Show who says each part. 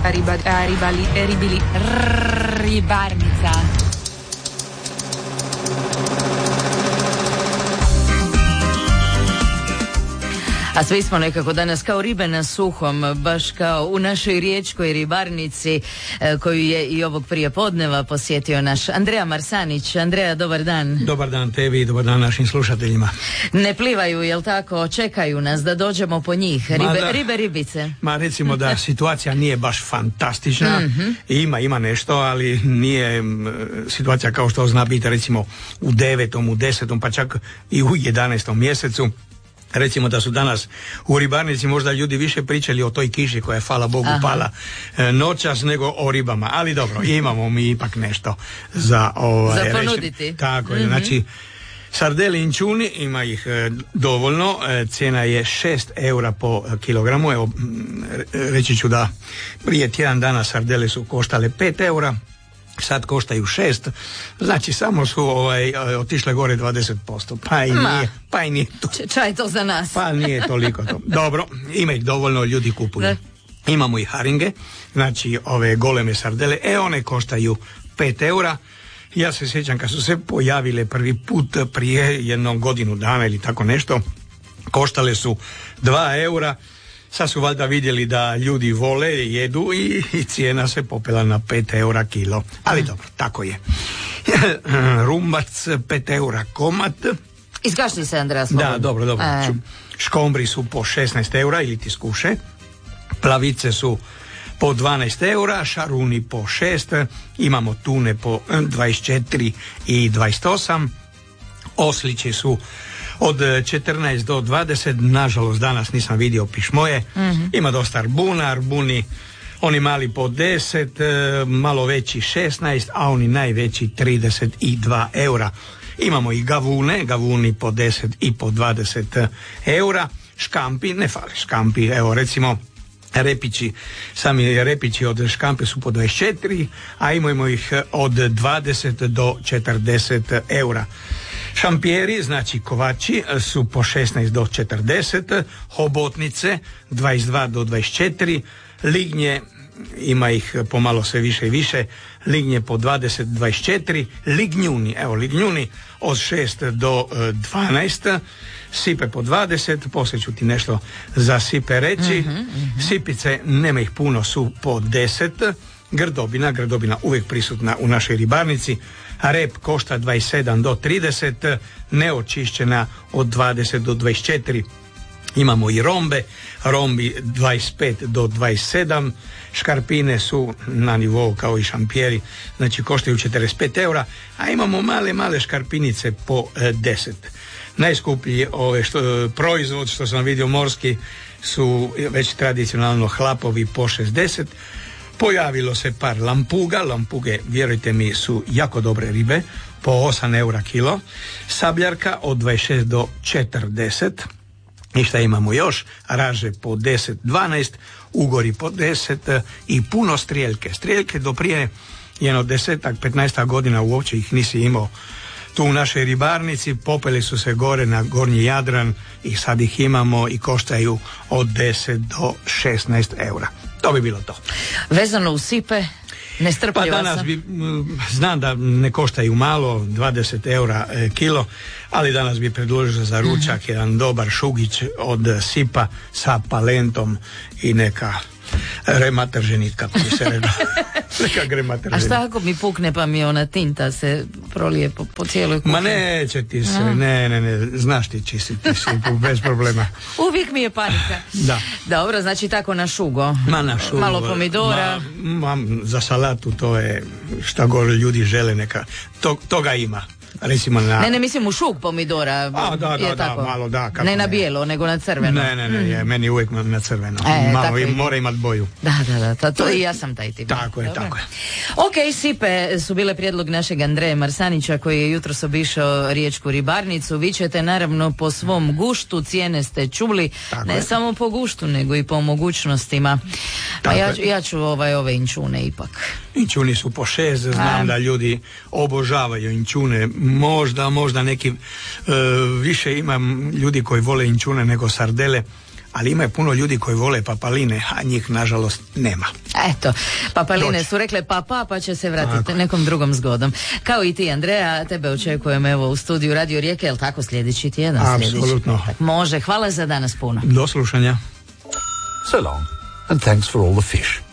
Speaker 1: Ribarnica. A svi smo nekako danas kao ribe na suhom, baš kao u našoj riječkoj ribarnici koju je i ovog prijepodneva posjetio naš Andreja Marsanić. Andreja, dobar dan.
Speaker 2: Dobar dan tebi i dobar dan našim slušateljima.
Speaker 1: Ne plivaju, jel tako? Čekaju nas da dođemo po njih. Ribice.
Speaker 2: Ma recimo da situacija nije baš fantastična. Ima nešto, ali nije situacija kao što zna biti recimo u 9., u 10., pa čak i u 11. mjesecu. Recimo da su danas u ribarnici možda ljudi više pričali o toj kiši koja je, hvala Bogu, pala noćas nego o ribama. Ali dobro, imamo mi ipak nešto za
Speaker 1: ponuditi.
Speaker 2: Tako je, znači sardeli inčuni, ima ih dovoljno, cijena je 6 eura po kilogramu. Evo, reći ću da prije tjedan dana sardele su koštale 5 eura, sad koštaju 6, znači samo su otišle gore 20%, pa i nije to.
Speaker 1: Čaj to za nas.
Speaker 2: Pa nije toliko to. Dobro, ima ih dovoljno, ljudi kupuju. Da. Imamo i haringe, znači ove goleme sardele, one koštaju 5 eura. Ja se sjećam kad su se pojavile prvi put prije jednog godinu dana ili tako nešto, koštale su 2 eura. Sad su valjda vidjeli da ljudi vole, jedu i cijena se popela na 5 eura kilo. Ali dobro, tako je. Rumbac 5 eura komad.
Speaker 1: Iskašli se, Andreja.
Speaker 2: Da, dobro. Škombri su po 16 eura ili tiskuše. Plavice su po 12 eura, šaruni po 6, imamo tune po 24 i 28. Osliće su od 14 do 20, nažalost danas nisam vidio pišmoje. Ima dosta arbuni, oni mali po 10, malo veći 16, a oni najveći 32 eura. Imamo i gavuni po 10 i po 20 eura. Škampi, ne fali škampi, evo recimo repići, sami repići od škampe su po 24, a imamo ih od 20 do 40 eura. Šampijeri, znači kovači, su po 16 do 40, hobotnice 22 do 24, lignje, ima ih pomalo sve više i više, lignje po 20, 24, lignjuni od 6 do 12, sipe po 20, poslije ću ti nešto za sipe reći. Sipice, nema ih puno, su po 10, grdobina uvijek prisutna u našoj ribarnici, rep košta 27 do 30, neočišćena od 20 do 24. Imamo i rombi 25 do 27, škarpine su na nivou kao i šampijeri, znači koštaju 45 eura, a imamo male škarpinice po 10. Najskuplji proizvod što sam vidio morski su već tradicionalno hlapovi po 60. Pojavilo se par lampuge, vjerujte mi, su jako dobre ribe, po 8 eura kilo, sabljarka od 26 do 40, i šta imamo još, raže po 10, 12, ugori po 10 i puno strijeljke do prije jedno 10-15 godina uopće ih nisi imao tu u našoj ribarnici, popeli su se gore na Gornji Jadran i sad ih imamo i koštaju od 10 do 16 eura. To bi bilo to.
Speaker 1: Vezano u sipe, nestrpljiva sam.
Speaker 2: Pa danas znam da ne koštaju malo, 20 eura kilo, ali danas bi predložio za ručak jedan dobar šugić od sipa sa palentom i neka rematerženitka, kako bi se rekao.
Speaker 1: A šta ako mi pukne pa mi ona tinta se prolije po cijeloj kuhinji?
Speaker 2: Ma neće ti se, ne, znaš ti čistiti sipu, bez problema.
Speaker 1: Uvijek mi je panika.
Speaker 2: Da.
Speaker 1: Dobro, znači tako na šugo. Malo pomidora.
Speaker 2: Za salatu to je šta gore ljudi žele, neka. Toga ima. Recimo na...
Speaker 1: Ne, mislim u šuk pomidora.
Speaker 2: Da, malo da.
Speaker 1: Ne na bijelo, nego na crveno.
Speaker 2: Ne, meni uvijek na crveno. Malo mora imat boju.
Speaker 1: Da, to i ja sam taj tip.
Speaker 2: Tako je.
Speaker 1: Ok, sipe su bile prijedlog našeg Andreja Marsanića koji je jutros obišao riječku ribarnicu. Vi ćete naravno po svom guštu, cijene ste čuli, tako ne je. Samo po guštu, nego i po mogućnostima. A ja ću ove inčune ipak.
Speaker 2: Inčuni su po 6, znam da ljudi obožavaju inčune. Možda neki više ima ljudi koji vole inčune nego sardele, ali ima puno ljudi koji vole papaline, a njih nažalost nema.
Speaker 1: Eto, papaline su rekle pa će se vratiti nekom drugom zgodom. Kao i ti, Andreja, tebe očekujem evo u studiju Radio Rijeke, jel tako, sljedeći tjedan?
Speaker 2: Apsolutno.
Speaker 1: Može, hvala za danas puno.
Speaker 2: Do slušanja.
Speaker 3: So long, and thanks for all the fish.